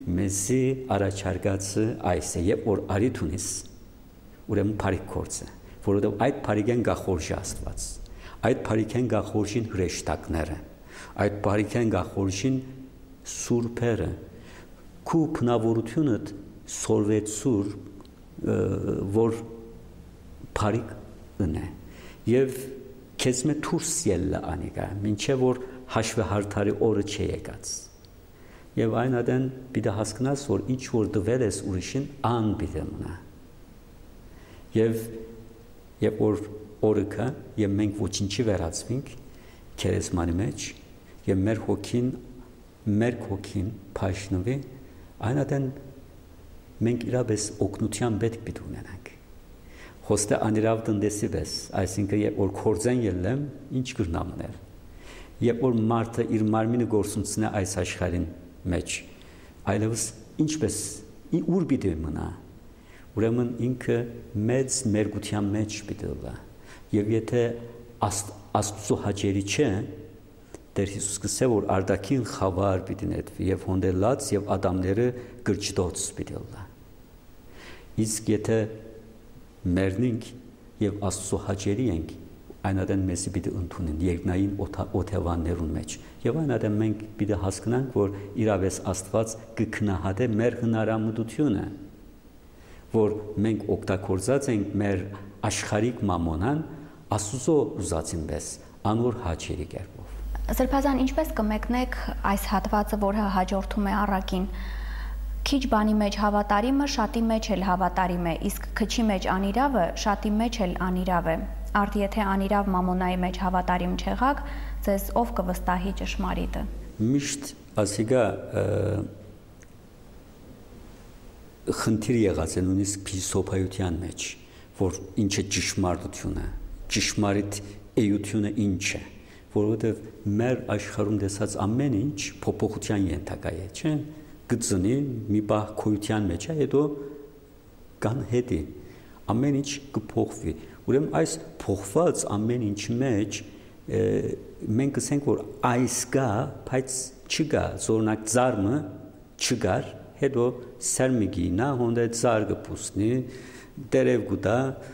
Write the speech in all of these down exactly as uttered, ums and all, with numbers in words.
մեզի առաջարկածը այս է, երբ որ արիթ ունիս, ուրեմն բարիք գործ է, որովհետև այդ բարիքեն գախորժի Աստված, այդ բարիքեն գախորժին հրեշտակները, այդ բարիքեն գախորժին սուրբերը, քու բնավորությունդ սորվեցուր, որ բարիք ընե, և քեզ մե թուրս ելլը անիկա, մինչև որ հաշվեհարդարի օրը չէ եկած, և այն ադեն պիտի հասկնաս, որ ինչ որ դվել ես ուրիշին ան պիտի մնա, և երբ որ օրը կա, և մենք ոչինչի վերածվենք քերեզմանի մեջ, և մեր հոգին, մեր հոգին փայշնվի, այն ադեն մենք իրապես օգնության պետք պիտի ունենանք։ Խոստե անիրավ տնտեսի պես, այսինքն երբ որ կորձեն ելլեմ, ինչ կրնամ ունել։ Երբ որ մարդը իր մարմինը գործունցնե այս աշխարհին մեջ, այլևս ինչպես ուր պիտի մնա, ուրեմն ինքը մեծ մերգության մեջ պիտի լա, և եթե Աստծո հաճելի չէ, Տեր Հիսուս կսե, որ արտաքին խավար պիտի նետվի, և հոնդելած և ադամները գրճտոց պիտի լա։ Իսկ եթե մեռնենք և Աստծո հաճելի ենք, այն ադեն մեզի պիտի ընդունեն երկնային օթևաններուն մեջ, և այն ադեն մենք պիտի հասկնանք, որ իրավես Աստված կգնահատե մեր հնարամտությունը, որ մենք օգտագործած ենք մեր աշխարհիկ մամոնան Աստծո ուզածին պես անոր հաճելի կերպով։ Սրբազան, ինչպես կմեկնեք այս հատվածը, որը հաջորդում է առակին, քիչ բանի մեջ հավատարիմը շատի մեջ էլ հավատարիմ է, իսկ քչի մեջ անիրավը շատի մեջ էլ անիրավ է։ Արդ եթե անիրավ մամոնայի մեջ հավատարիմ չեղաք, ձեզ ով կվստահի ճշմարիտը։ Միշտ ասիգա խնդիր եղած է նույնիսկ փիլիսոփայության մեջ, որ ինչ է ճշմարտությունը, ճշմարիտ էությունը ինչ է, որովհետև մեր աշխարհում տեսած ամեն ինչ փոփոխության ենթակա է, չէ՞։ Գծնի մի բախ քույության մեջ է, հետո կան հետի, ամեն ինչ կփոխվի։ Ուրեմն այս փոխված ամեն ինչի մեջ մենք կսենք, որ այս կա, բայց չկա, զորնակ ծարմը չկար, հետո սերմիկի նա հոնդե ծար կպուսնի, դերև գուտա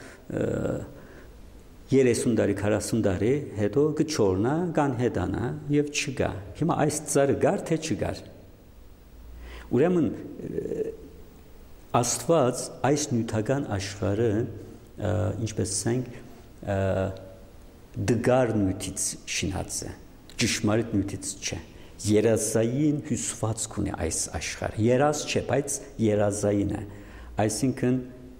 երեսուն տարի, քառասուն տարի, հետո կչորնա, կան հետանա և չկա։ Հիմա այս ծարը գար, թե չգար։ Ուրեմն Աստված այս նյութական աշխարհը, ինչպես ասենք, դգար նյութից շինած է, ճշմարիտ նյութից չէ։ Երազային հյուսվածք ունի այս աշխարհը։ Երազ չէ, բայց երազային է։ Այսինքն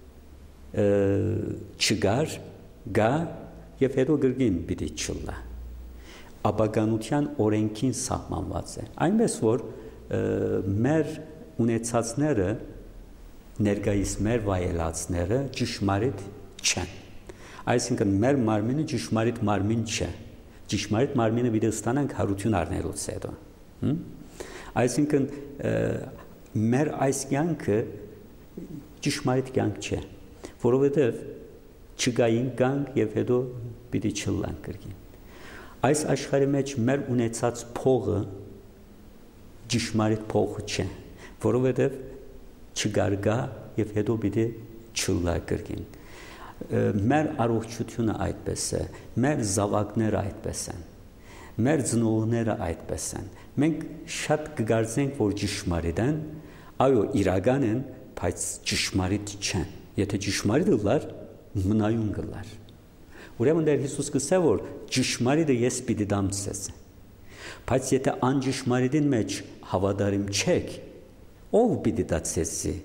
չգար, գա և հետո գրգին պիտի չլա։ Ապագանության օրենքին սահմանված է։ Այնպես որ մեր ունեցածները, ներկայիս մեր վայելածները ճշմարիտ չեն։ Այսինքն մեր մարմինը ճշմարիտ մարմին չէ։ Ճշմարիտ մարմինը պիտի ստանանք հարություն առնելուց հետո։ Այսինքն մեր այս կյանքը ճշմարիտ կյանք չէ, որովհետև չգային կյանք և հետո պիտի չլանք կրկին։ Այս աշխարհի մեջ մեր ունեցած փողը ճշմարիտ փողը չէ, որովհետև չգարգա և հետո պիտի չլա կրկին։ Մեր առողջությունը այդպես է, մեր զավակները այդպես են, մեր ծնողները այդպես են։ Մենք շատ կգարձենք, որ ճշմարիտ են, այո, իրական են, բայց ճշմարիտ չեն։ Եթե ճշմարիտ լար, մնայուն կլար։ Ուրեմն Տեր Հիսուս կսե, որ ճշմարիտը ես պիտի դամ ձեզ։ Բայց եթե անճշմարիտին մեջ հավատարիմ չեք, ով պիտի դա ձեզի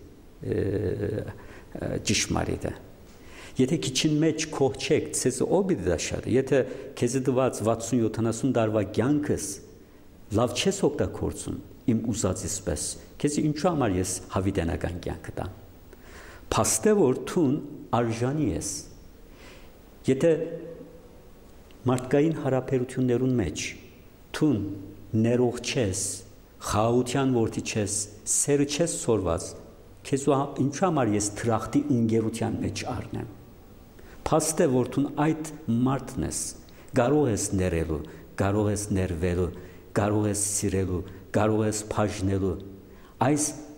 ճշմարիտը։ Եթե քիչին մեջ քող չեք, ցեզը ով պիտի դա շարի։ Եթե քեզի տված վաթսուն յոթանասուն տարվա կյանքս լավ չես օգտագործում իմ ուզածից պես, քեզի ինչու համար ես հավիտենական կյանք տամ։ Փաստե որ թուն արժանի ես։ Եթե մարդկային հարաբերություններուն մեջ թուն ներող չես, խաղաղության որդի չես, սերը չես սորված, քեզ ինչու համար ես թրախտի ընկերության մեջ առնեմ։ Փաստ է որ թուն այդ մարդն ես, կարող ես ներելու, կարող ես ներվելու, կարող ես սիրելու, կարող ես բաժնելու։ Այս